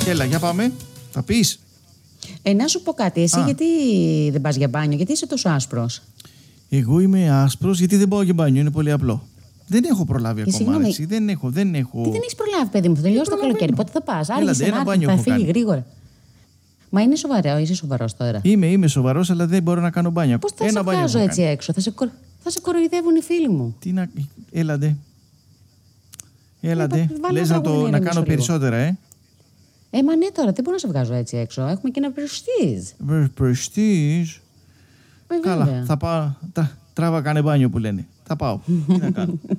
Έλα, για πάμε. Θα πεις. Να σου πω κάτι. Εσύ γιατί δεν πας για μπάνιο, γιατί είσαι τόσο άσπρος? Εγώ είμαι άσπρος γιατί δεν πάω για μπάνιο. Είναι πολύ απλό. Δεν έχω προλάβει ακόμα. Δεν έχω. Τι δεν έχεις προλάβει, παιδί μου? Θα τελειώσει το καλοκαίρι. Πότε θα πας? Άργησε να έρθει, θα φύγει γρήγορα. Μα είναι σοβαρό, είσαι σοβαρός τώρα? Είμαι σοβαρός, αλλά δεν μπορώ να κάνω μπάνιο. Πώς θα σε βγάζω έτσι έξω? Θα σε κοροϊδεύουν οι φίλοι μου. Τι να. Έλατε. Λες να κάνω περισσότερα, Μα ναι, τώρα δεν μπορώ να σε βγάζω έτσι έξω. Έχουμε και ένα πρεστίζ. Καλά, θα πάω. Τράβα κάνε μπάνιο που λένε. Θα πάω. Τι να κάνω.